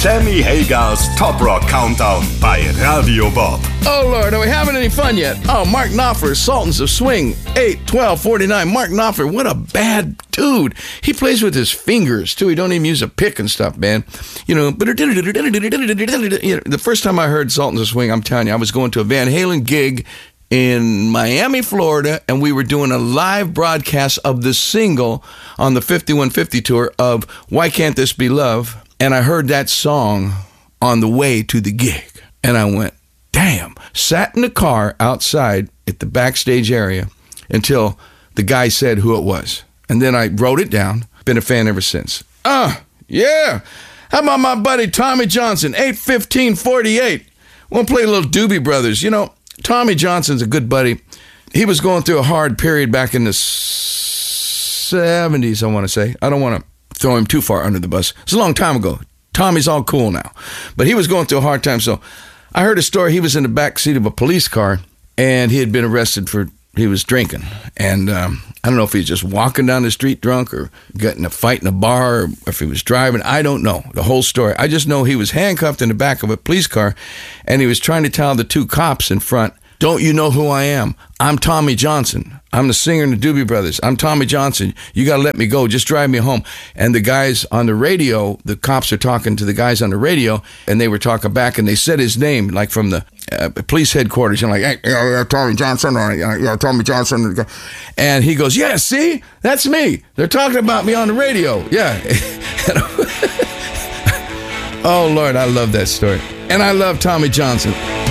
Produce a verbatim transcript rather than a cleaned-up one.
Sammy Hagar's Top Rock Countdown bei Radio Bob. Oh, Lord, are we having any fun yet? Oh, Mark Knopfler, Sultans of Swing, eight twelve forty-nine. Mark Knopfler, what a bad dude. He plays with his fingers, too. He don't even use a pick and stuff, man. You know, you know, the first time I heard Sultans of Swing, I'm telling you, I was going to a Van Halen gig in Miami, Florida, and we were doing a live broadcast of the single on the fifty-one fifty tour of Why Can't This Be Love? And I heard that song on the way to the gig. And I went, damn. Sat in the car outside at the backstage area until the guy said who it was. And then I wrote it down. Been a fan ever since. Ah, uh, yeah. How about my buddy Tommy Johnson, eight fifteen forty-eight? Want to play a little Doobie Brothers. You know, Tommy Johnson's a good buddy. He was going through a hard period back in the seventies, I want to say. I don't want to throw him too far under the bus. It's a long time ago. Tommy's all cool now. But he was going through a hard time. So I heard a story. He was in the back seat of a police car, and he had been arrested for, he was drinking. And um, I don't know if he was just walking down the street drunk or getting a fight in a bar, or if he was driving. I don't know the whole story. I just know he was handcuffed in the back of a police car, and he was trying to tell the two cops in front, don't you know who I am? I'm Tommy Johnson. I'm the singer in the Doobie Brothers. I'm Tommy Johnson. You got to let me go. Just drive me home. And the guys on the radio, the cops are talking to the guys on the radio, and they were talking back, and they said his name, like from the uh, police headquarters. And like, hey, uh, Tommy Johnson, or uh, Tommy Johnson. And he goes, yeah, see? That's me. They're talking about me on the radio. Yeah. Oh, Lord, I love that story. And I love Tommy Johnson.